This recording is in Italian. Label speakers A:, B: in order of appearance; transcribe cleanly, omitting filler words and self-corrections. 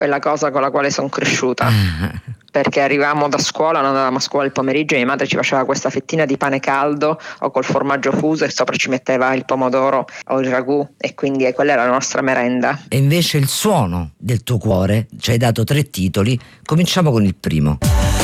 A: quella cosa con la quale sono cresciuta. Perché arrivavamo da scuola, non andavamo a scuola il pomeriggio e mia madre ci faceva questa fettina di pane caldo o col formaggio fuso e sopra ci metteva il pomodoro o il ragù, e quindi quella era la nostra merenda.
B: E invece il suono del tuo cuore, ci hai dato 3 titoli, cominciamo con il primo.